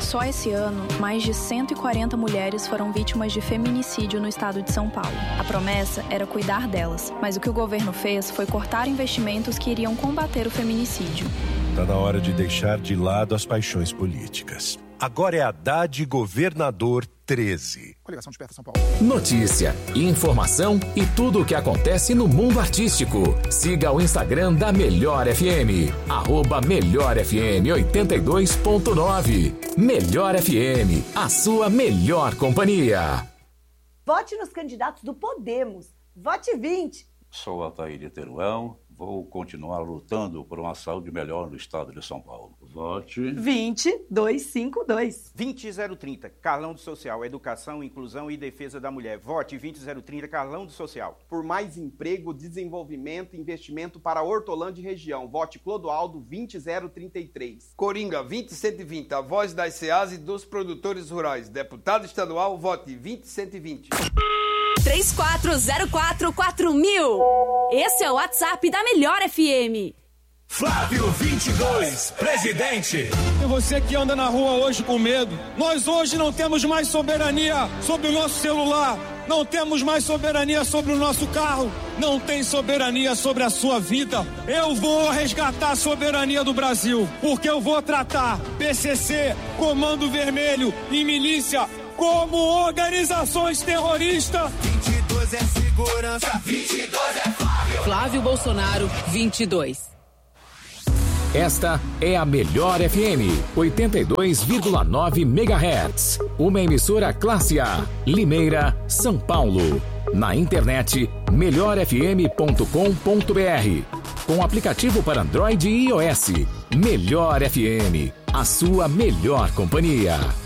Só esse ano, mais de 140 mulheres foram vítimas de feminicídio no estado de São Paulo. A promessa era cuidar delas, mas o que o governo fez foi cortar investimentos que iriam combater o feminicídio. Está na hora de deixar de lado as paixões políticas. Agora é Haddad Governador 13. Coligação Desperta São Paulo. Notícia, informação e tudo o que acontece no mundo artístico. Siga o Instagram da Melhor FM, @MelhorFM82.9. Melhor FM, a sua melhor companhia. Vote nos candidatos do Podemos. Vote 20. Sou Ataíde Teruel. Vou continuar lutando por uma saúde melhor no estado de São Paulo. Vote 20252. 20030, Carlão do Social, Educação, Inclusão e Defesa da Mulher. Vote 20030, Carlão do Social. Por mais emprego, desenvolvimento e investimento para Hortolândia e região. Vote Clodoaldo 20033. Coringa 20120, a voz das CEAs e dos produtores rurais. Deputado estadual, vote 20120. 34044000. Esse é o WhatsApp da Melhor FM. Flávio 22, presidente. E você que anda na rua hoje com medo, nós hoje não temos mais soberania sobre o nosso celular, não temos mais soberania sobre o nosso carro, não tem soberania sobre a sua vida. Eu vou resgatar a soberania do Brasil, porque eu vou tratar PCC, Comando Vermelho e milícia como organizações terroristas. 22 é segurança, 22 é Flávio. Flávio Bolsonaro 22. Esta é a Melhor FM, 82,9 MHz. Uma emissora classe A, Limeira, São Paulo. Na internet, melhorfm.com.br. Com aplicativo para Android e iOS. Melhor FM, a sua melhor companhia.